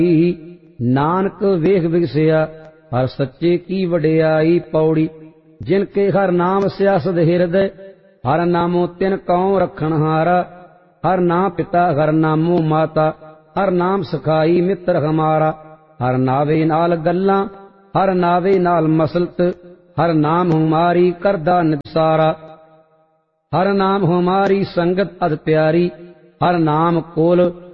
नानक वेख विगसिया हर सच्चे की वडियाई। पौड़ी जिनके हर नाम सियासत हृदय हर नामो तिन कौ रखण हारा। हर नाम पिता हर नामो माता हर नाम सखाई मित्र हमारा। हर नावे नाल गल्लां हर नावे नाल मसलत हर नाम हमारी करदा निसारा। हर नाम हमारी संगत अद प्यारी हर नाम कोल